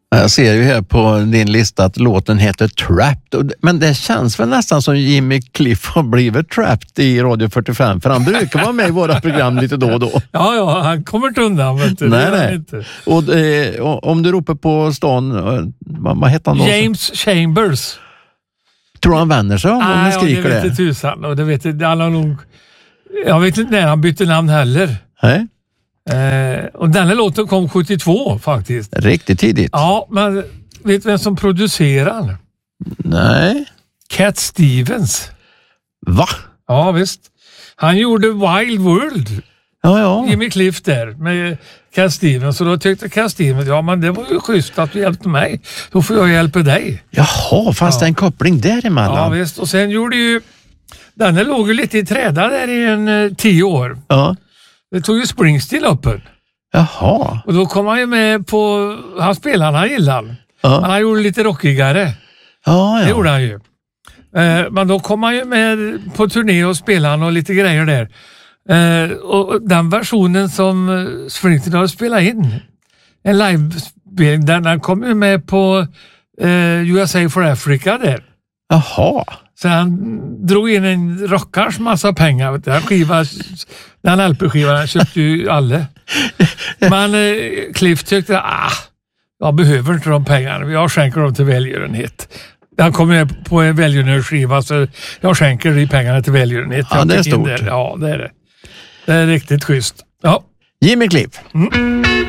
Jag ser ju här på din lista att låten heter Trapped. Men det känns väl nästan som Jimmy Cliff har blivit trapped i Radio 45. För han brukar vara med i våra program lite då och då. Ja, han kommer inte undan. Vet du. Nej. Inte. Och om du ropar på stan, vad heter han då? James Chambers. Tror han vänder sig om han skriker det? Det vet inte tusan. Och det vet alla nog. Jag vet inte när han bytte namn heller. Nej. Och den här låten kom 72 faktiskt. Riktigt tidigt. Ja, men vet du vem som producerar? Nej. Cat Stevens. Va? Ja, visst. Han gjorde Wild World. Ja. Jimmy Cliff där med Cat Stevens. Och då tyckte Cat Stevens, ja men det var ju schysst att du hjälpte mig. Då får jag hjälpa dig. Jaha, fanns det en koppling däremellan? Ja, visst. Och sen gjorde ju, den här låg ju lite i träda där i 10 år. Ja. Det tog ju Springsteen upp en. Jaha. Och då kom han ju med på, han spelade, han gillade. Ja. Han gjorde lite rockigare. Ja. Det gjorde han ju. Men då kom han ju med på turné och spelade och lite grejer där. Och den versionen som Springsteen hade spelat in, en livespelning, den kom ju med på USA for Africa där. Jaha. Så han drog in en rockars massa pengar. Den LP-skivan köpte ju alla. Men Cliff tyckte, jag behöver inte de pengarna. Jag skänker dem till välgörenhet. Han kom med på en välgörenhetsskiva, så jag skänker de pengarna till välgörenhet. Ja, det är stort. Ja, det är det. Det är riktigt schysst. Ja. Jimmy Cliff.